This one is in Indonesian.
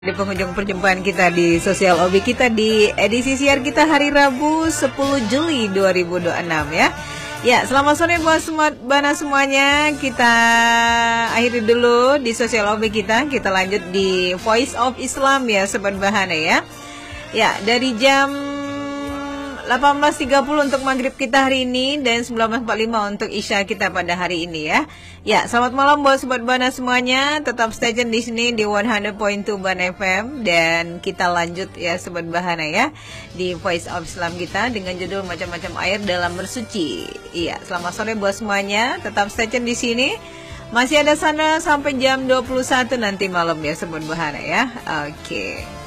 Di penghujung perjumpaan kita di sosial OB kita di edisi siar kita hari Rabu 10 Juli 2026 ya. Ya, selamat sore buat bana semuanya. Kita akhiri dulu di sosial OB kita. Kita lanjut di Voice of Islam ya, Sobat Bahana ya. Ya, dari jam 18.30 untuk maghrib kita hari ini dan 19.45 untuk isya kita pada hari ini ya. Ya, selamat malam buat Sobat Bana semuanya. Tetap stay tune di sini di 100.2 Bana FM dan kita lanjut ya Sobat Bahana ya di Voice of Islam kita dengan judul macam-macam air dalam bersuci. Iya, selamat sore buat semuanya. Tetap stay tune di sini. Masih ada sana sampai jam 21 nanti malam ya Sobat Bahana ya. Oke.